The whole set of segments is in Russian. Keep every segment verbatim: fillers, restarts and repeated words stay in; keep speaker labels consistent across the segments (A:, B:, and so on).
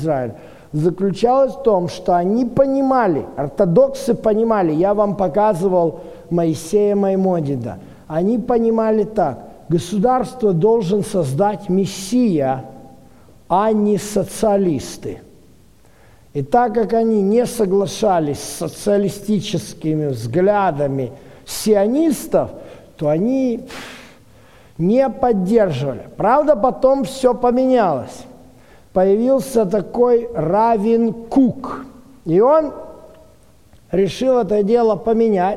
A: Израиля, заключалась в том, что они понимали, ортодоксы понимали, я вам показывал Моисея Маймонида, они понимали так: государство должен создать Мессия, а не социалисты. И так как они не соглашались с социалистическими взглядами сионистов, то они не поддерживали. Правда, потом все поменялось. Появился такой Равин Кук, и он решил это дело поменять.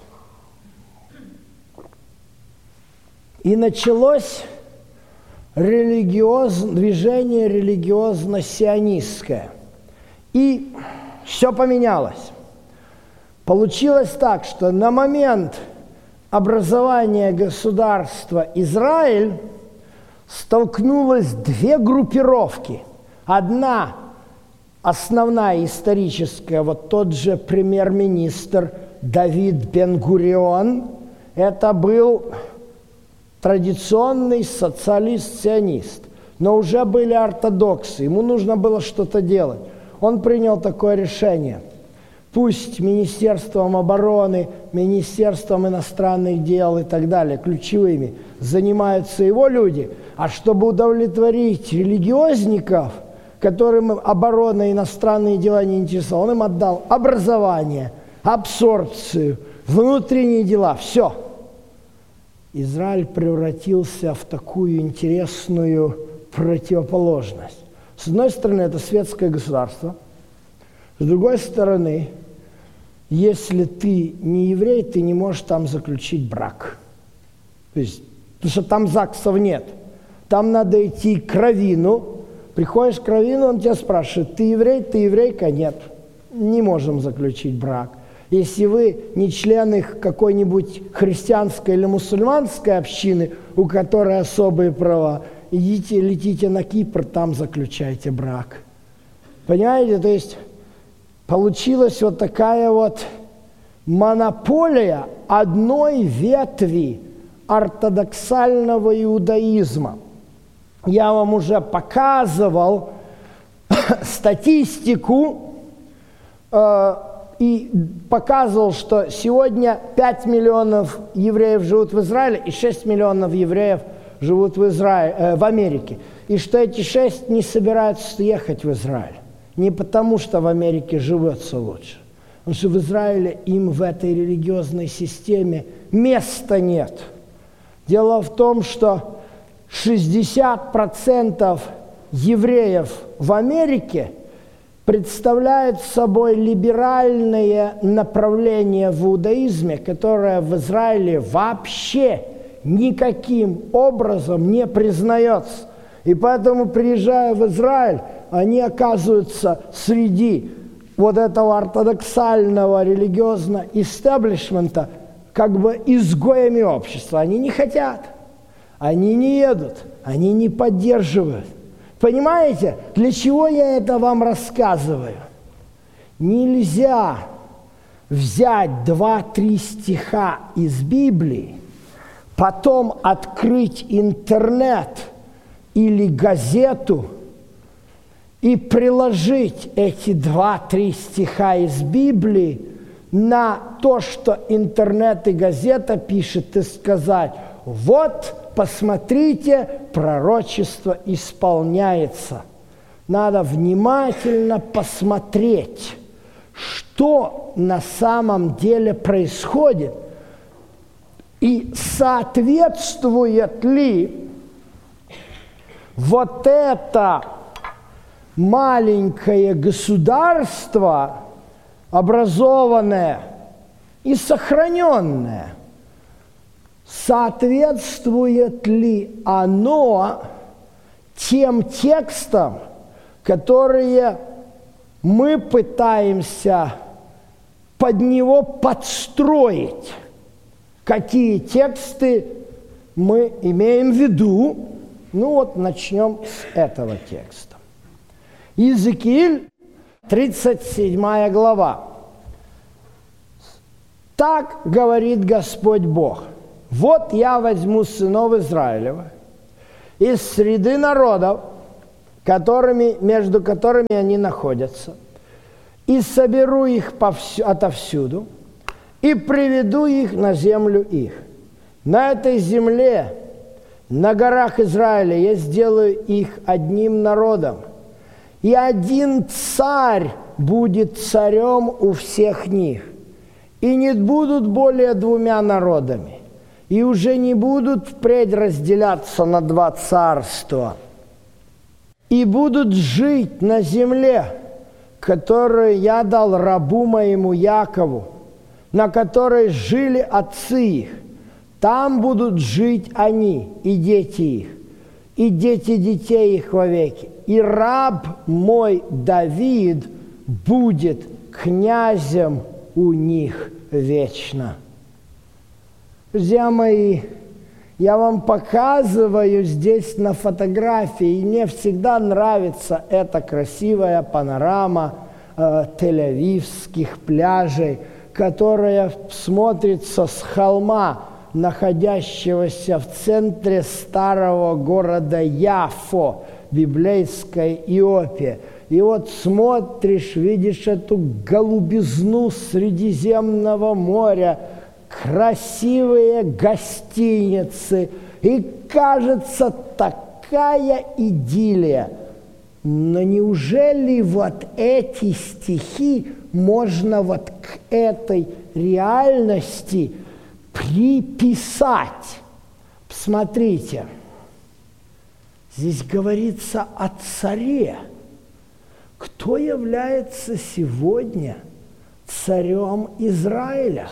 A: И началось религиоз... движение религиозно-сионистское. И все поменялось. Получилось так, что на момент образования государства Израиль столкнулось две группировки. Одна основная историческая, вот тот же премьер-министр Давид Бен-Гурион, это был традиционный социалист-сионист, но уже были ортодоксы, ему нужно было что-то делать. Он принял такое решение: пусть Министерством обороны, Министерством иностранных дел и так далее, ключевыми, занимаются его люди, а чтобы удовлетворить религиозников, которым оборона и иностранные дела не интересовали, он им отдал образование, абсорбцию, внутренние дела, все. Израиль превратился в такую интересную противоположность. С одной стороны, это светское государство. С другой стороны, если ты не еврей, ты не можешь там заключить брак. То есть, потому что там ЗАГСов нет. Там надо идти к раввину. Приходишь к раввину, он тебя спрашивает: ты еврей, ты еврейка? Нет, не можем заключить брак. Если вы не члены какой-нибудь христианской или мусульманской общины, у которой особые права, идите, летите на Кипр, там заключайте брак. Понимаете? То есть получилась вот такая вот монополия одной ветви ортодоксального иудаизма. Я вам уже показывал статистику э, и показывал, что сегодня пять миллионов евреев живут в Израиле и шесть миллионов евреев живут в, Израиле, э, в Америке. И что эти шесть не собираются ехать в Израиль. Не потому, что в Америке живется лучше. Потому что в Израиле им в этой религиозной системе места нет. Дело в том, что шестьдесят процентов евреев в Америке представляют собой либеральное направление в иудаизме, которое в Израиле вообще никаким образом не признается. И поэтому, приезжая в Израиль, они оказываются среди вот этого ортодоксального религиозного истеблишмента как бы изгоями общества. Они не хотят, они не едут, они не поддерживают. Понимаете, для чего я это вам рассказываю? Нельзя взять два-три стиха из Библии, потом открыть интернет или газету и приложить эти два-три стиха из Библии на то, что интернет и газета пишет, и сказать: вот, посмотрите, пророчество исполняется. Надо внимательно посмотреть, что на самом деле происходит, и соответствует ли вот это маленькое государство, образованное и сохраненное, соответствует ли оно тем текстам, которые мы пытаемся под него подстроить? Какие тексты мы имеем в виду? Ну вот, начнем с этого текста. Иезекииль, тридцать седьмая глава. Так говорит Господь Бог: вот я возьму сынов Израилева из среды народов которыми, между которыми они находятся, и соберу их повсю, отовсюду, и приведу их на землю их. На этой земле, на горах Израиля, я сделаю их одним народом, и один царь будет царем у всех них, и не будут более двумя народами, и уже не будут впредь разделяться на два царства, и будут жить на земле, которую я дал рабу моему Якову, на которой жили отцы их. Там будут жить они и дети их, и дети детей их вовеки. И раб мой Давид будет князем у них вечно. Друзья мои, я вам показываю здесь на фотографии, и мне всегда нравится эта красивая панорама э, тель-авивских пляжей, которая смотрится с холма, находящегося в центре старого города Яффо, библейской Иопии. И вот смотришь, видишь эту голубизну Средиземного моря, красивые гостиницы, и кажется такая идиллия. Но неужели вот эти стихи можно вот к этой реальности приписать? Посмотрите, здесь говорится о царе. Кто является сегодня царем Израиля?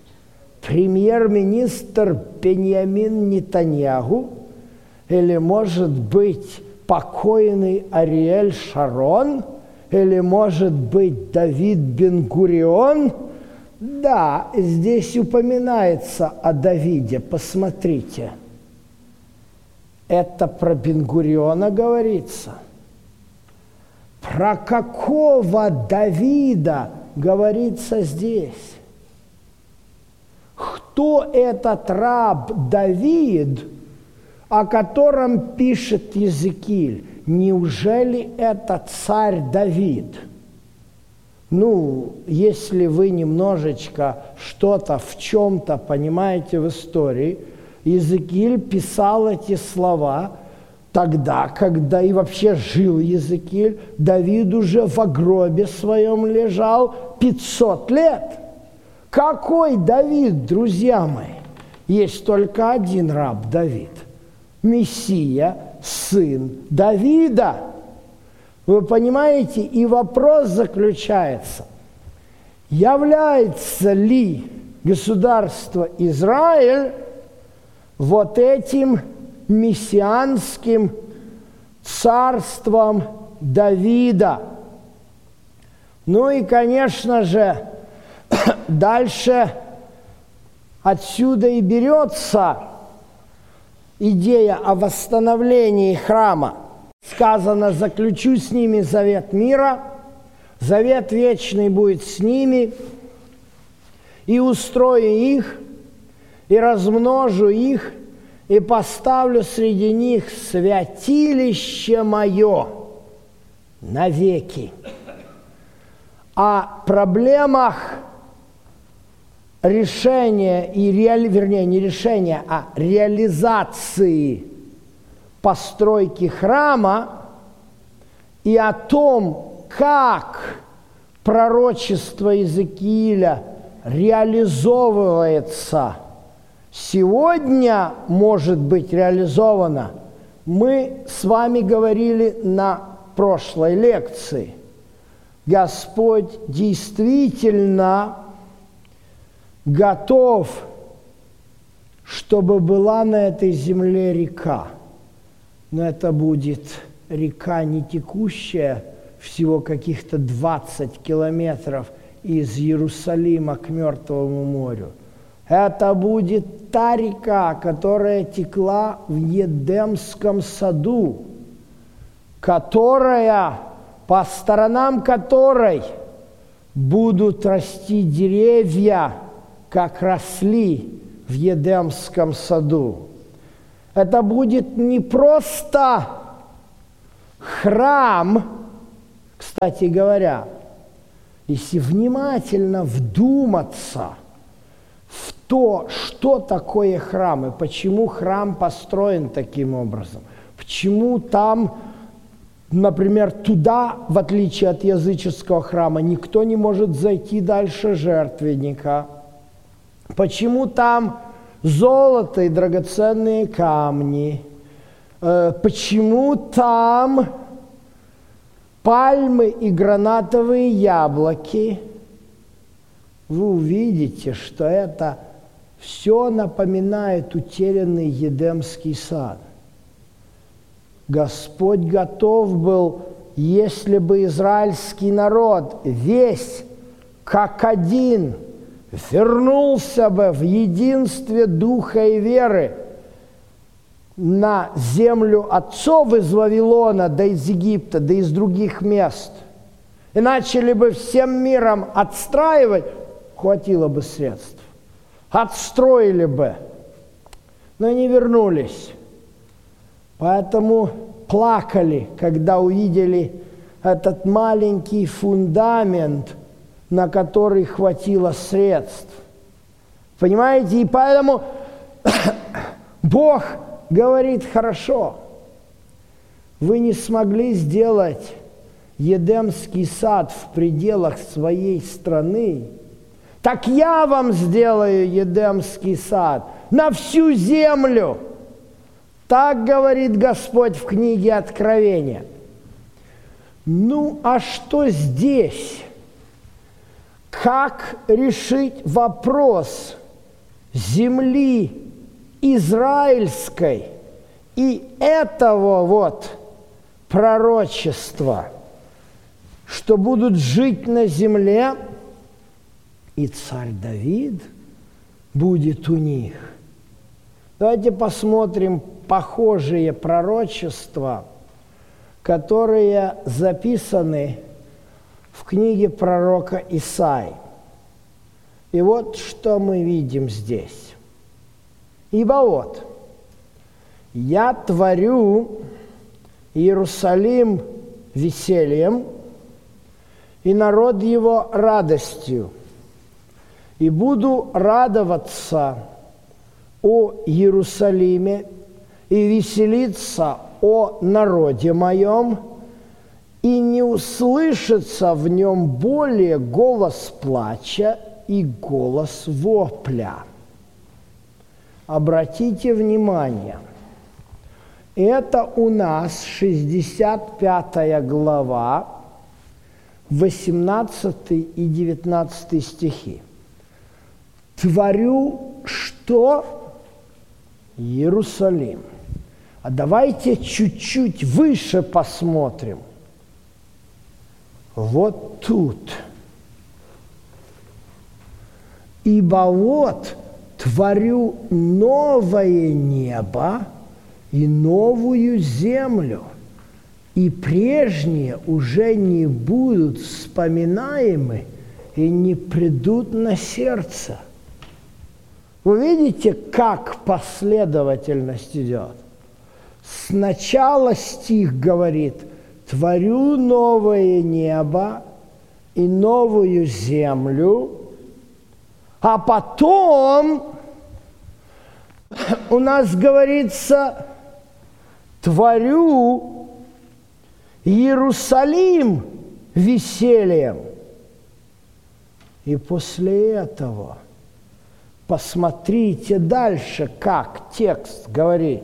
A: Премьер-министр Беньямин Нетаньяху или, может быть, покойный Ариэль Шарон, или, может быть, Давид Бен-Гурион? Да, здесь упоминается о Давиде, посмотрите. Это про Бен-Гуриона говорится. Про какого Давида говорится здесь? Кто этот раб Давид, о котором пишет Иезекииль? Неужели это царь Давид? Ну, если вы немножечко что-то в чем-то понимаете в истории, Иезекииль писал эти слова тогда, когда и вообще жил Иезекииль. Давид уже в гробе своем лежал пятьсот лет. Какой Давид, друзья мои? Есть только один раб Давид. Мессия, сын Давида. Вы понимаете? И вопрос заключается, является ли государство Израиль вот этим мессианским царством Давида? Ну и, конечно же, дальше отсюда и берется идея о восстановлении храма. Сказано: заключу с ними завет мира, завет вечный будет с ними, и устрою их, и размножу их, и поставлю среди них святилище мое навеки. О проблемах решения, и реали, вернее, не решения, а реализации постройки храма и о том, как пророчество Иезекииля реализовывается сегодня, может быть реализовано, мы с вами говорили на прошлой лекции. Господь действительно готов, чтобы была на этой земле река. Но это будет река не текущая, всего каких-то двадцать километров из Иерусалима к Мертвому морю. Это будет та река, которая текла в Едемском саду, которая, по сторонам которой будут расти деревья, как росли в Едемском саду. Это будет не просто Храм, кстати говоря, если внимательно вдуматься в то, что такое храм и почему храм построен таким образом, почему там, например, туда, в отличие от языческого храма, никто не может зайти дальше жертвенника, почему там золото и драгоценные камни, почему там пальмы и гранатовые яблоки, вы увидите, что это все напоминает утерянный Едемский сад. Господь готов был, если бы израильский народ весь как один вернулся бы в единстве духа и веры на землю отцов из Вавилона, да из Египта, да из других мест, и начали бы всем миром отстраивать, хватило бы средств. Отстроили бы, но не вернулись. Поэтому плакали, когда увидели этот маленький фундамент, на который хватило средств. Понимаете? И поэтому Бог говорит: хорошо, вы не смогли сделать Едемский сад в пределах своей страны, так я вам сделаю Едемский сад на всю землю. Так говорит Господь в книге Откровения. Ну, а что здесь? Как решить вопрос земли израильской и этого вот пророчества, что будут жить на земле, и царь Давид будет у них? Давайте посмотрим похожие пророчества, которые записаны в книге пророка Исаии. И вот что мы видим здесь. «Ибо вот, я творю Иерусалим весельем, и народ его радостью, и буду радоваться о Иерусалиме и веселиться о народе моем, и не услышится в нем более голос плача и голос вопля». Обратите внимание, это у нас шестьдесят пятая глава, восемнадцатый и девятнадцатый стихи. «Творю что? Иерусалим». А давайте чуть-чуть выше посмотрим. Вот тут. «Ибо вот творю новое небо и новую землю, и прежние уже не будут вспоминаемы и не придут на сердце». Вы видите, как последовательность идет? Сначала стих говорит: «Творю новое небо и новую землю», а потом у нас говорится: «Творю Иерусалим весельем». И после этого посмотрите дальше, как текст говорит.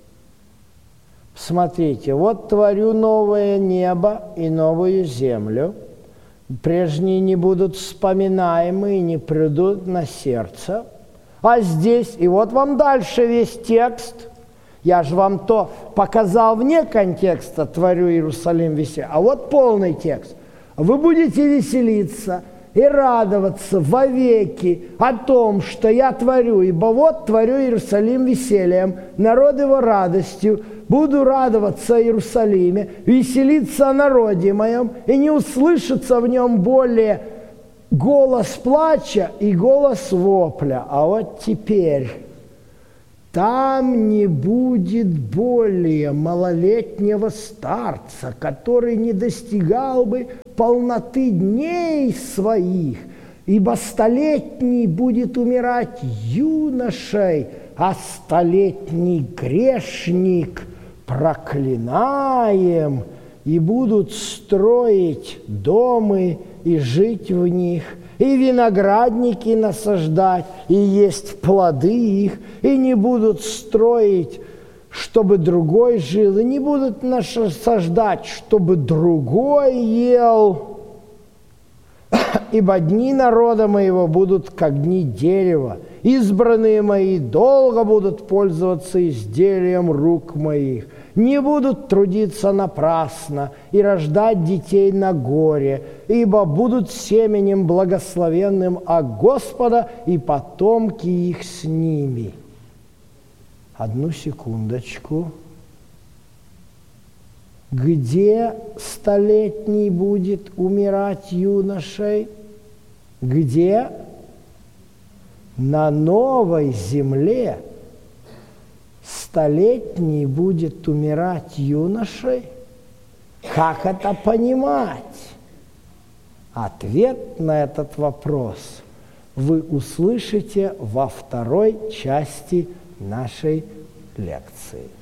A: Смотрите: «Вот творю новое небо и новую землю, прежние не будут вспоминаемы и не придут на сердце». А здесь, и вот вам дальше весь текст. Я же вам то показал вне контекста: «Творю Иерусалим весельем». А вот полный текст. «Вы будете веселиться и радоваться вовеки о том, что я творю, ибо вот творю Иерусалим весельем, народ его радостью, буду радоваться о Иерусалиме, веселиться о народе моем, и не услышится в нем более голос плача и голос вопля». А вот теперь Там не будет более малолетнего старца, который не достигал бы полноты дней своих, ибо столетний будет умирать юношей, а столетний грешник проклинаем, и будут строить домы и жить в них, и виноградники насаждать, и есть плоды их, и не будут строить, чтобы другой жил, и не будут насаждать, чтобы другой ел. Ибо дни народа моего будут, как дни дерева, избранные мои долго будут пользоваться изделием рук моих, не будут трудиться напрасно и рождать детей на горе, ибо будут семенем благословенным от Господа, и потомки их с ними. Одну секундочку. Где столетний будет умирать юношей? Где? На новой земле столетний будет умирать юношей? Как это понимать? Ответ на этот вопрос вы услышите во второй части нашей лекции.